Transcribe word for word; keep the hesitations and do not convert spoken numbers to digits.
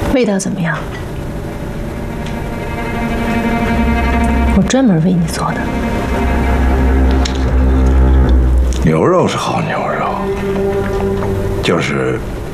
味道怎么样？我专门为你做的。 牛肉是好牛肉，就是